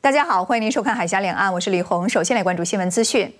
大家好，欢迎您收看《海峡两岸》，我是李红。首先来关注新闻资讯。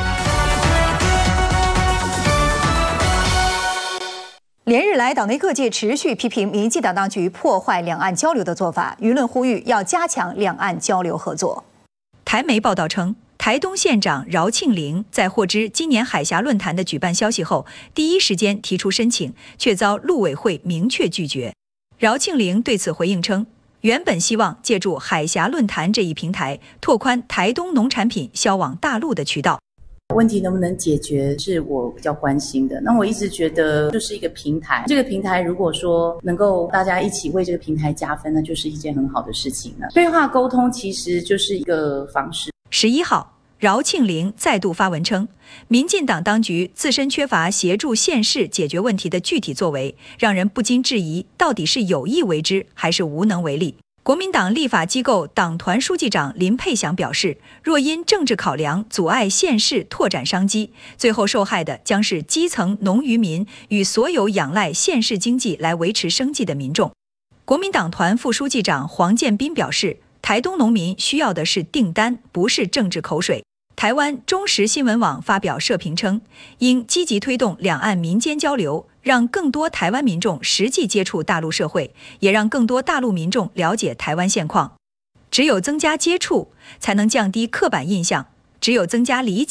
连日来，岛内各界持续批评民进党当局破坏两岸交流的做法，舆论呼吁要加强两岸交流合作。台媒报道称，台东县长饶庆铃在获知今年海峡论坛的举办消息后，第一时间提出申请，却遭陆委会明确拒绝。饶庆铃对此回应称，原本希望借助海峡论坛这一平台，拓宽台东农产品销往大陆的渠道。 问题能不能解决是我比较关心的。那我一直觉得就是一个平台，这个平台如果说能够大家一起为这个平台加分，那就是一件很好的事情了。对话沟通其实就是一个方式。 11号，饶庆铃再度发文称，民进党当局自身缺乏协助县市解决问题的具体作为，让人不禁质疑到底是有意为之还是无能为力。国民党立法机构党团书记长林佩祥表示，若因政治考量阻碍县市拓展商机，最后受害的将是基层农渔民与所有仰赖县市经济来维持生计的民众。国民党团副书记长黄建斌表示，台东农民需要的是订单，不是政治口水。台湾中时新闻网发表社评称，应积极推动两岸民间交流，让更多台湾民众实际接触大陆社会，也让更多大陆民众了解台湾现况。只有增加接触，才能降低刻板印象；只有增加理解，